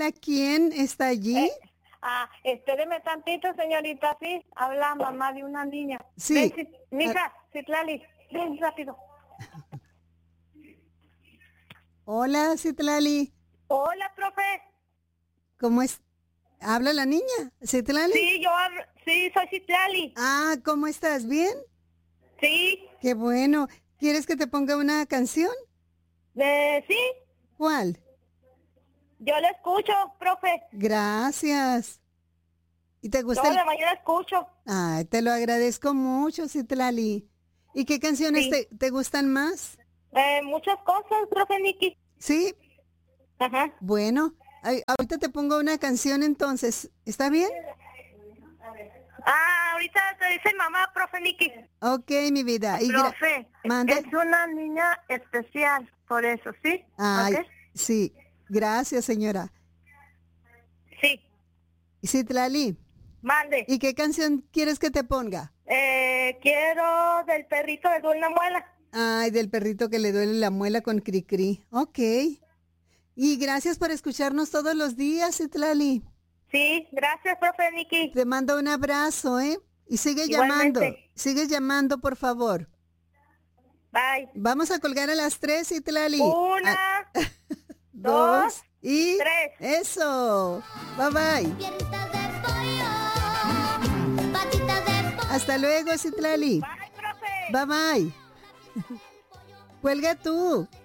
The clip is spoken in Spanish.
Hola, ¿quién está allí? Espéreme tantito, señorita, sí. Habla mamá de una niña. Sí. Ven, mija, Citlali, ven rápido. Hola, Citlali. Hola, profe. ¿Cómo es? ¿Habla la niña? ¿Citlali? Sí, sí, soy Citlali. Ah, ¿cómo estás? ¿Bien? Sí, Qué bueno. ¿Quieres que te ponga una canción? sí, ¿Cuál? yo le escucho, profe. Gracias. ¿Y te gusta Toda la mañana escucho. Ay, te lo agradezco mucho, Citlali. ¿Y qué canciones Sí. te gustan más? Muchas cosas, profe Nikki. Sí, Ajá. bueno. Ahorita te pongo una canción entonces. ¿Está bien? Ahorita te dice mamá, profe Nikki. Ok, mi vida. Profe, ¿Mande? es una niña especial, por eso, ¿sí? Ay, ¿Ok? sí. Gracias, señora. Sí, Citlali, mande. ¿y qué canción quieres que te ponga? Quiero del perrito de Dulce Muela. Ay, del perrito que le duele la muela con Cricri. Ok. Y gracias por escucharnos todos los días, Citlali. Sí, gracias, profe Nikki. Te mando un abrazo, ¿eh? Y Igualmente. sigue llamando, por favor. Bye. Vamos a colgar a las 3, Citlali. Una, dos, 2 y tres. eso. Bye bye. Piernitas de pollo, patitas de pollo. Hasta luego, Citlali. Bye, profe. Bye bye. Cuelga tú.